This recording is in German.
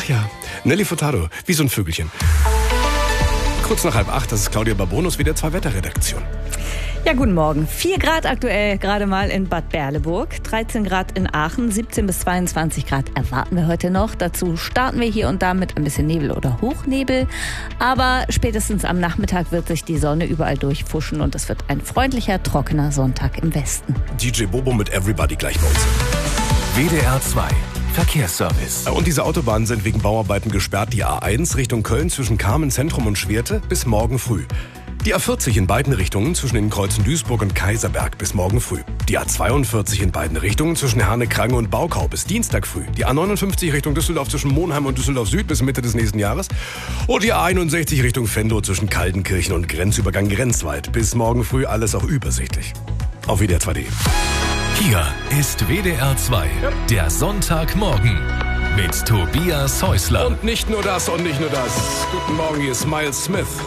ja, Nelly Furtado, wie so ein Vögelchen. Kurz nach 7:30, das ist Claudia Babonus, wieder 2 Wetterredaktion. Ja, guten Morgen. 4 Grad aktuell gerade mal in Bad Berleburg, 13 Grad in Aachen, 17 bis 22 Grad erwarten wir heute noch. Dazu starten wir hier und da mit ein bisschen Nebel oder Hochnebel. Aber spätestens am Nachmittag wird sich die Sonne überall durchfuschen und es wird ein freundlicher, trockener Sonntag im Westen. DJ Bobo mit Everybody gleich bei uns. WDR 2 Verkehrsservice. Und diese Autobahnen sind wegen Bauarbeiten gesperrt. Die A1 Richtung Köln zwischen Kamen Zentrum und Schwerte bis morgen früh. Die A40 in beiden Richtungen zwischen den Kreuzen Duisburg und Kaiserberg bis morgen früh. Die A42 in beiden Richtungen zwischen Herne-Krange und Baukau bis Dienstag früh. Die A59 Richtung Düsseldorf zwischen Monheim und Düsseldorf Süd bis Mitte des nächsten Jahres. Und die A61 Richtung Venlo zwischen Kaltenkirchen und Grenzübergang Grenzweit bis morgen früh. Alles auch übersichtlich. Auf WDR 2.de. Hier ist WDR 2, der Sonntagmorgen mit Tobias Häusler. Und nicht nur das und nicht nur das. Guten Morgen, hier ist Miles Smith.